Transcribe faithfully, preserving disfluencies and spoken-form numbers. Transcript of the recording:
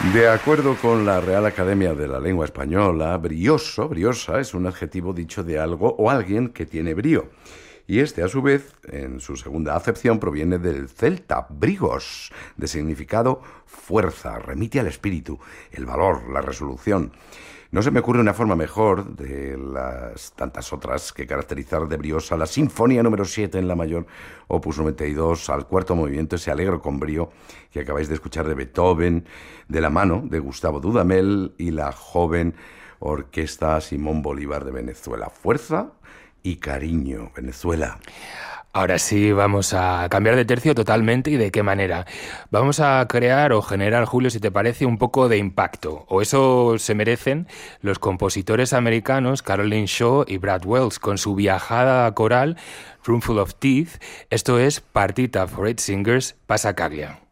De acuerdo con la Real Academia de la Lengua Española, brioso, briosa, es un adjetivo dicho de algo o alguien que tiene brío. Y este, a su vez, en su segunda acepción, proviene del celta brigos, de significado fuerza, remite al espíritu, el valor, la resolución. No se me ocurre una forma mejor de las tantas otras que caracterizar de briosa la Sinfonía número siete en la mayor, opus noventa y dos, al cuarto movimiento, ese alegro con brío que acabáis de escuchar de Beethoven, de la mano de Gustavo Dudamel y la joven Orquesta Simón Bolívar de Venezuela. Fuerza y cariño, Venezuela. Ahora sí, vamos a cambiar de tercio totalmente. ¿Y de qué manera? Vamos a crear o generar, Julio, si te parece, un poco de impacto. O eso se merecen los compositores americanos Caroline Shaw y Brad Wells con su viajada coral Roomful of Teeth. Esto es Partita for Eight Singers, Passacaglia.